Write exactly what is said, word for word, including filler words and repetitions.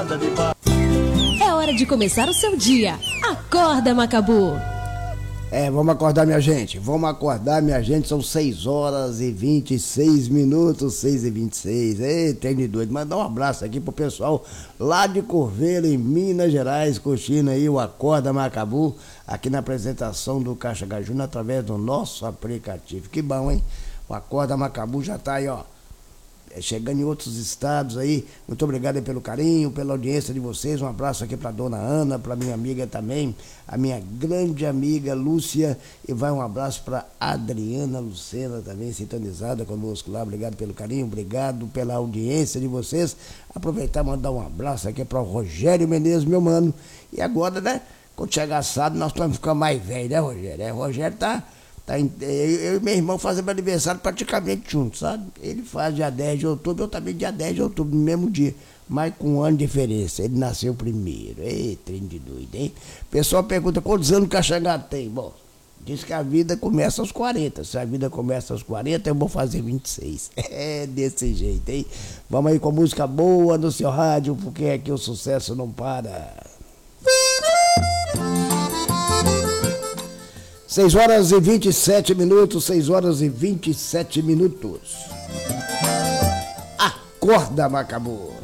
nada de bar. É hora de começar o seu dia. Acorda, Macabu. É, vamos acordar, minha gente. Vamos acordar, minha gente. São seis horas e vinte e seis minutos. seis e vinte e seis. Ei, tem de doido. Mandar um abraço aqui pro pessoal lá de Corveira, em Minas Gerais, curtindo aí o Acorda Macabu, aqui na apresentação do Caixa Gajuna, através do nosso aplicativo. Que bom, hein? O Acorda Macabu já tá aí, ó, chegando em outros estados aí. Muito obrigado aí pelo carinho, pela audiência de vocês. Um abraço aqui pra dona Ana, pra minha amiga também, a minha grande amiga Lúcia, e vai um abraço pra Adriana Lucena também, sintonizada conosco lá. Obrigado pelo carinho, obrigado pela audiência de vocês. Aproveitar e mandar um abraço aqui para o Rogério Menezes, meu mano. E agora, né, quando chegar assado, nós vamos ficar mais velhos, né, Rogério? É, o Rogério tá... Tá, eu, eu e meu irmão fazemos aniversário praticamente juntos, sabe? Ele faz dia dez de outubro, eu também dia dez de outubro, no mesmo dia, mas com um ano de diferença. Ele nasceu primeiro. Ei, trem de doido, hein? O pessoal pergunta quantos anos o Caxangá tem. Bom, diz que a vida começa aos quarenta. Se a vida começa aos quarenta, eu vou fazer vinte e seis. É desse jeito, hein? Vamos aí com música boa no seu rádio, porque aqui o sucesso não para. seis horas e vinte e sete minutos, seis horas e vinte e sete minutos. Acorda, Macabu.